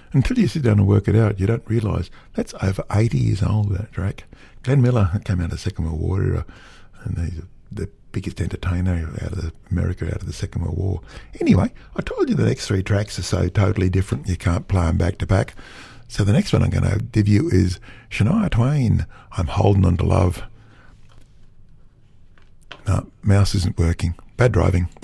Until you sit down and work it out, you don't realise that's over 80 years old, that track. Glenn Miller came out of the Second World War era, and he's the biggest entertainer out of America out of the Second World War. Anyway, I told you the next three tracks are so totally different you can't play them back to back. So the next one I'm going to give you is Shania Twain, I'm Holding On To Love. No, mouse isn't working. Bad driving.